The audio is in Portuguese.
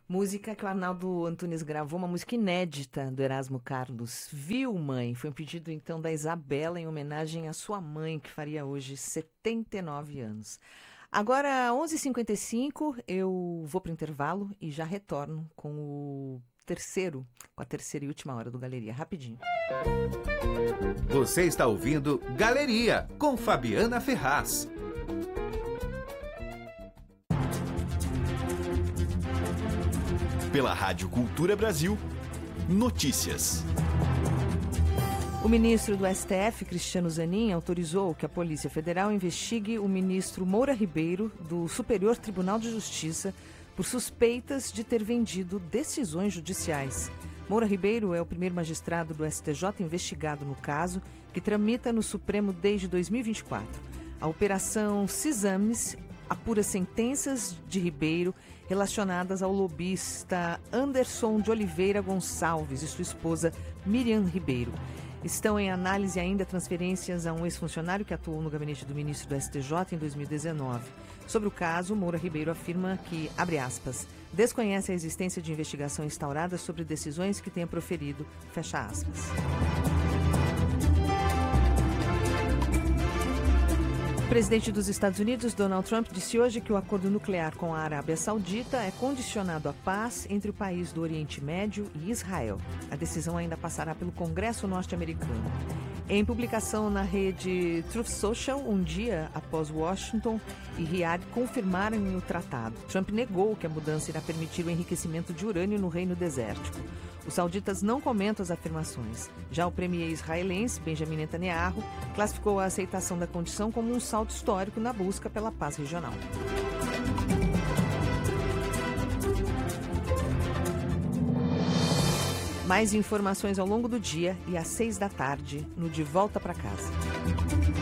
Música que o Arnaldo Antunes gravou, uma música inédita do Erasmo Carlos. Viu, Mãe? Foi um pedido, então, da Isabela em homenagem à sua mãe, que faria hoje 79 anos. Agora, 11h55, eu vou para o intervalo e já retorno com a terceira e última hora do Galeria. Rapidinho. Você está ouvindo Galeria, com Fabiana Ferraz. Pela Rádio Cultura Brasil, notícias. O ministro do STF, Cristiano Zanin, autorizou que a Polícia Federal investigue o ministro Moura Ribeiro, do Superior Tribunal de Justiça, por suspeitas de ter vendido decisões judiciais. Moura Ribeiro é o primeiro magistrado do STJ investigado no caso, que tramita no Supremo desde 2024. A Operação Cisames apura sentenças de Ribeiro relacionadas ao lobista Anderson de Oliveira Gonçalves e sua esposa Miriam Ribeiro. Estão em análise ainda transferências a um ex-funcionário que atuou no gabinete do ministro do STJ em 2019. Sobre o caso, Moura Ribeiro afirma que, abre aspas, desconhece a existência de investigação instaurada sobre decisões que tenha proferido, fecha aspas. O presidente dos Estados Unidos, Donald Trump, disse hoje que o acordo nuclear com a Arábia Saudita é condicionado à paz entre o país do Oriente Médio e Israel. A decisão ainda passará pelo Congresso norte-americano. Em publicação na rede Truth Social, um dia após Washington e Riad confirmarem o tratado, Trump negou que a mudança irá permitir o enriquecimento de urânio no Reino Desértico. Os sauditas não comentam as afirmações. Já o premier israelense, Benjamin Netanyahu, classificou a aceitação da condição como um salto histórico na busca pela paz regional. Mais informações ao longo do dia e às 6 da tarde no De Volta para Casa.